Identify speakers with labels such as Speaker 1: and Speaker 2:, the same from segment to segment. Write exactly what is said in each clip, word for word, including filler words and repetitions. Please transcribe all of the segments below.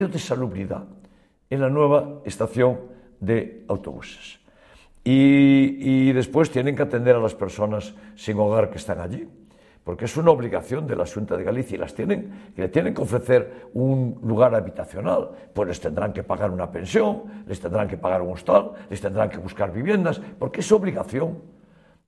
Speaker 1: de salubridad en la nueva estación de autobuses. Y, y después tienen que atender a las personas sin hogar que están allí, porque es una obligación de la Xunta de Galicia y las tienen, que le tienen que ofrecer un lugar habitacional, pues les tendrán que pagar una pensión, les tendrán que pagar un hostal, les tendrán que buscar viviendas, porque es obligación.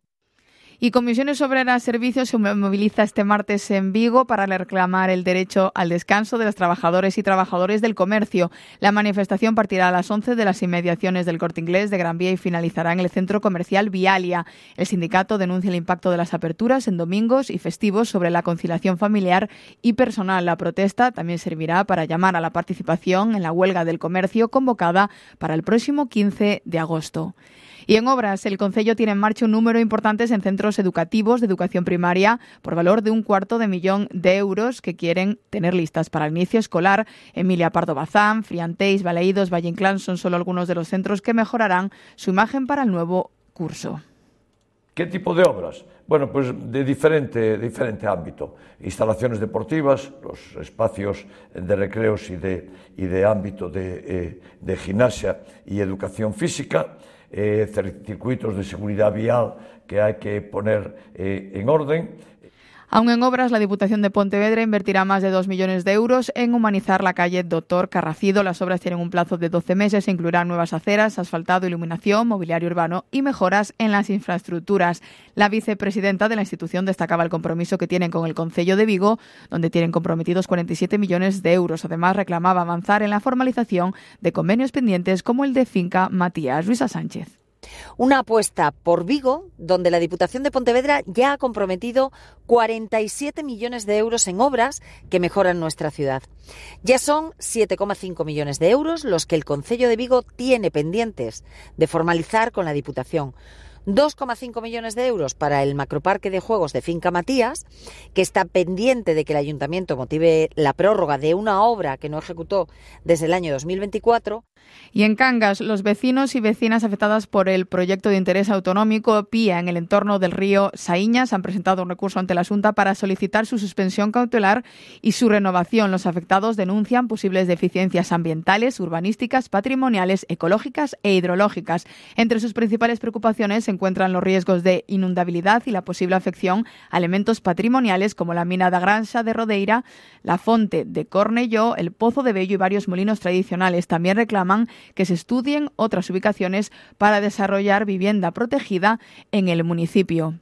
Speaker 2: Y Comisiones Obreras Servicios se moviliza este martes en Vigo para reclamar el derecho al descanso de los trabajadores y trabajadores del comercio. La manifestación partirá a las once de las inmediaciones del Corte Inglés de Gran Vía y finalizará en el centro comercial Vialia. El sindicato denuncia el impacto de las aperturas en domingos y festivos sobre la conciliación familiar y personal. La protesta también servirá para llamar a la participación en la huelga del comercio convocada para el próximo quince de agosto. Y en obras, el Concello tiene en marcha un número importante en centros educativos de educación primaria por valor de un cuarto de millón de euros que quieren tener listas para el inicio escolar. Emilia Pardo Bazán, Frianteis, Balaídos, Valle Inclán son solo algunos de los centros que mejorarán su imagen para el nuevo curso.
Speaker 1: ¿Qué tipo de obras? Bueno, pues de diferente, diferente ámbito. Instalaciones deportivas, los espacios de recreos y de, y de ámbito de, eh, de gimnasia y educación física, eh, circuitos de seguridad vial que hay que poner eh, en orden.
Speaker 2: Aún en obras, la Diputación de Pontevedra invertirá más de dos millones de euros en humanizar la calle Doctor Carracido. Las obras tienen un plazo de doce meses e incluirán nuevas aceras, asfaltado, iluminación, mobiliario urbano y mejoras en las infraestructuras. La vicepresidenta de la institución destacaba el compromiso que tienen con el Concello de Vigo, donde tienen comprometidos cuarenta y siete millones de euros. Además, reclamaba avanzar en la formalización de convenios pendientes como el de Finca Matías. Luisa Sánchez.
Speaker 3: Una apuesta por Vigo, donde la Diputación de Pontevedra ya ha comprometido cuarenta y siete millones de euros en obras que mejoran nuestra ciudad. Ya son siete coma cinco millones de euros los que el Concello de Vigo tiene pendientes de formalizar con la Diputación. dos coma cinco millones de euros para el macroparque de juegos de Finca Matías, que está pendiente de que el Ayuntamiento motive la prórroga de una obra que no ejecutó desde el año dos mil veinticuatro.
Speaker 2: Y en Cangas, los vecinos y vecinas afectadas por el proyecto de interés autonómico Pía en el entorno del río Saíñas han presentado un recurso ante la Xunta para solicitar su suspensión cautelar y su renovación. Los afectados denuncian posibles deficiencias ambientales, urbanísticas, patrimoniales, ecológicas e hidrológicas. Entre sus principales preocupaciones se encuentran los riesgos de inundabilidad y la posible afección a elementos patrimoniales como la mina da Granxa de Rodeira, la fonte de Cornelló, el Pozo de Bello y varios molinos tradicionales. También reclaman que se estudien otras ubicaciones para desarrollar vivienda protegida en el municipio.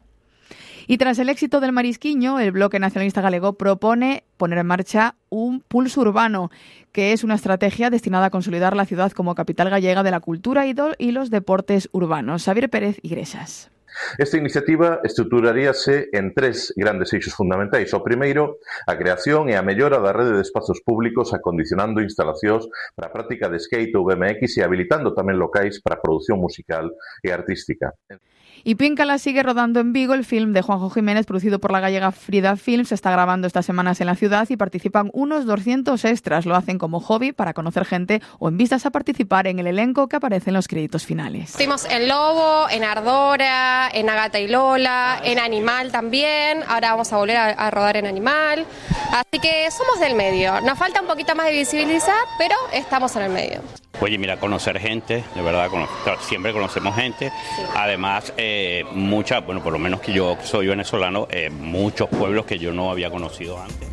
Speaker 2: Y tras el éxito del Marisquiño, el Bloque Nacionalista Galego propone poner en marcha un pulso urbano, que es una estrategia destinada a consolidar la ciudad como capital gallega de la cultura y los deportes urbanos. Xavier Pérez Iglesias.
Speaker 4: Esta iniciativa estruturaríase en tres grandes eixos fundamentais. O primeiro, a creación e a mellora da rede de espazos públicos acondicionando instalacións para a práctica de skate ou B M X e habilitando tamén locais para a produción musical e artística.
Speaker 2: Y Píncala sigue rodando en Vigo. El film de Juanjo Jiménez, producido por la gallega Frida Films, se está grabando estas semanas en la ciudad y participan unos doscientos extras. Lo hacen como hobby para conocer gente o en vistas a participar en el elenco que aparece en los créditos finales.
Speaker 5: Estuvimos en Lobo, en Ardora, en Agata y Lola, en Animal también. Ahora vamos a volver a, a rodar en Animal. Así que somos del medio. Nos falta un poquito más de visibilizar, pero estamos en el medio.
Speaker 6: Oye, mira, conocer gente, de verdad, siempre conocemos gente. Sí. Además, eh, muchas, bueno, por lo menos que yo soy venezolano, eh, muchos pueblos que yo no había conocido antes.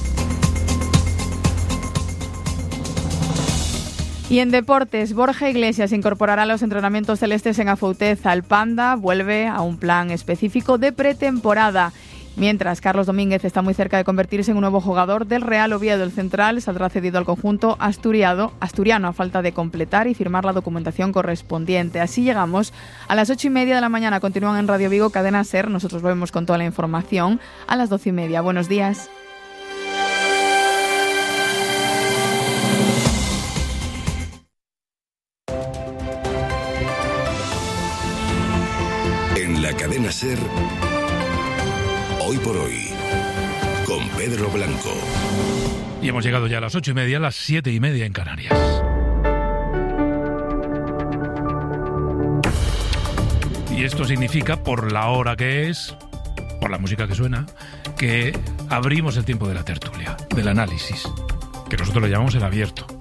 Speaker 2: Y en deportes, Borja Iglesias incorporará los entrenamientos celestes en Afoutez. Al Panda vuelve a un plan específico de pretemporada. Mientras, Carlos Domínguez está muy cerca de convertirse en un nuevo jugador del Real Oviedo. El central saldrá cedido al conjunto asturiado, asturiano a falta de completar y firmar la documentación correspondiente. Así llegamos a las ocho y media de la mañana. Continúan en Radio Vigo, Cadena SER. Nosotros volvemos con toda la información a las doce y media. Buenos días.
Speaker 7: En la Cadena SER, Hoy por Hoy, con Pedro Blanco.
Speaker 8: Y hemos llegado ya a las ocho y media, a las siete y media en Canarias. Y esto significa, por la hora que es, por la música que suena, que abrimos el tiempo de la tertulia, del análisis, que nosotros lo llamamos el abierto.